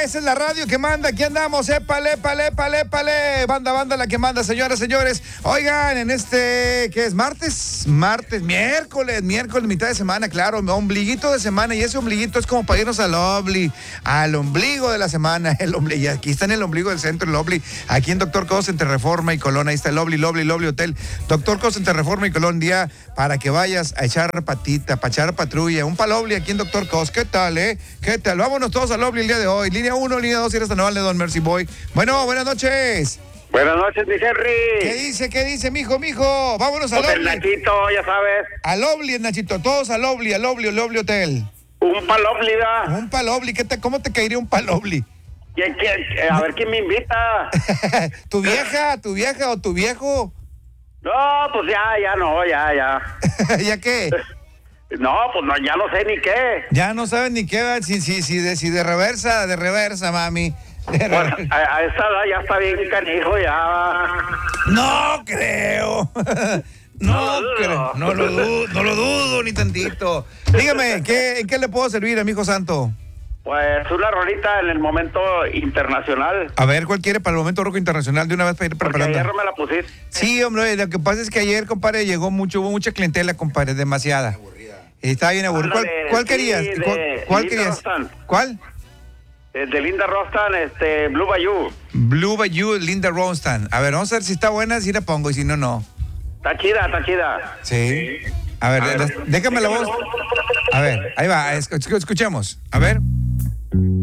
Esa es la radio que manda, aquí andamos, épale. Banda la que manda, señoras, señores. Oigan, en ¿qué es? Miércoles, mitad de semana, claro, ombliguito de semana, y ese ombliguito es como para irnos al ombligo de la semana, y aquí está en el ombligo del centro, el Obli, aquí en Dr. Cos, entre Reforma y Colón, ahí está el Obli Hotel, Dr. Cos, entre Reforma y Colón, día para que vayas a echar patita, para echar patrulla, un palobli aquí en Dr. Cos, ¿qué tal, ¿Qué tal? Vámonos todos al Obli el día de hoy, línea 1, línea 2, y eres Naval de Don Mercy Boy. Bueno, buenas noches. Buenas noches, mi Henry. ¿Qué dice, mijo? Vámonos al Pues Obli. el Nachito, ya sabes. Al Obli, Nachito, todos al Obli Hotel. Un palobli, ¿verdad? Un palobli, ¿cómo te caería un palobli? A ver quién me invita. ¿Tu vieja o tu viejo? No, pues ya. ¿Ya qué? No, pues no, ya no sé ni qué. Ya no sabes ni qué, si de reversa, mami. Bueno, a esa edad ya está bien canijo, ya. No creo. No lo dudo ni tantito. Dígame, ¿en qué le puedo servir, amigo santo? Pues una rolita en el momento internacional. A ver, ¿cuál quiere para el momento rojo internacional? De una vez para ir preparando. Porque ayer no me la pusiste. Sí, hombre, lo que pasa es que ayer, compadre, hubo mucha clientela, compadre, demasiada. Estaba bien aburrido. ¿Cuál querías? ¿Cuál querías? ¿Cuál? De Linda Rostan, Blue Bayou. Blue Bayou, Linda Rostan. A ver, vamos a ver si está buena, si la pongo, y si no, no. Está chida. Sí. A ver, déjame la voz. A ver, ahí va, escuchemos. A ver.